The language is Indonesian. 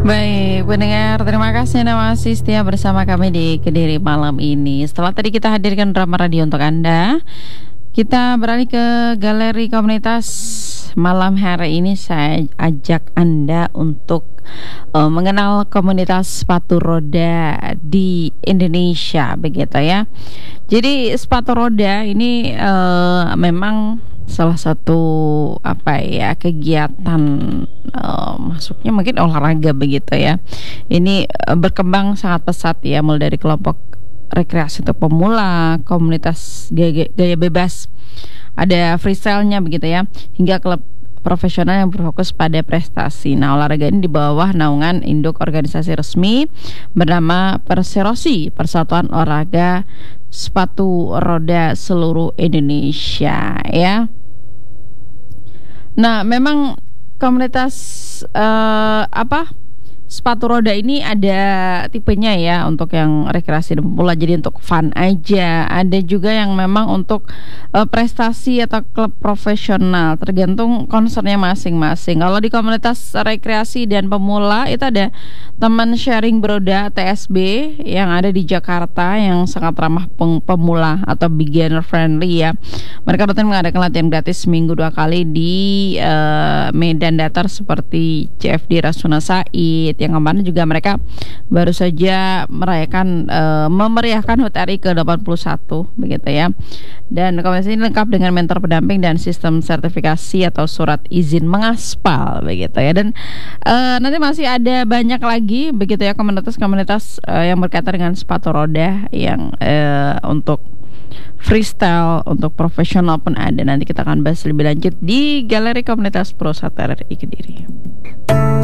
Baik, pendengar, terima kasih Anda masih setia bersama kami di Kediri malam ini. Setelah tadi kita hadirkan drama radio untuk Anda, kita beralih ke galeri komunitas. Malam hari ini saya ajak Anda untuk mengenal komunitas sepatu roda di Indonesia, begitu ya. Jadi sepatu roda ini memang salah satu kegiatan, masuknya mungkin olahraga begitu ya. Ini berkembang sangat pesat ya, mulai dari kelompok rekreasi untuk pemula, komunitas gaya bebas, ada freestyle-nya begitu ya, hingga klub profesional yang berfokus pada prestasi. Nah, olahraga ini di bawah naungan induk organisasi resmi bernama Perserosi, Persatuan Olahraga Sepatu Roda Seluruh Indonesia ya. Nah, memang komunitas sepatu roda ini ada tipenya ya, untuk yang rekreasi dan pemula, jadi untuk fun aja. Ada juga yang memang untuk prestasi atau klub profesional, tergantung concernnya masing-masing. Kalau di komunitas rekreasi dan pemula itu ada Teman Sharing Beroda TSB yang ada di Jakarta, yang sangat ramah pemula atau beginner friendly ya. Mereka rutin mengadakan latihan gratis seminggu 2 kali di medan datar seperti CFD Rasuna Said, yang kemarin juga mereka baru saja memeriahkan HUT RI ke-81 begitu ya. Dan komunitas ini lengkap dengan mentor pendamping dan sistem sertifikasi atau surat izin mengaspal begitu ya. Dan nanti masih ada banyak lagi begitu ya, komunitas-komunitas yang berkaitan dengan sepatu roda, yang untuk freestyle, untuk profesional pun ada. Nanti kita akan bahas lebih lanjut di Galeri Komunitas Pro Sater RI Kediri.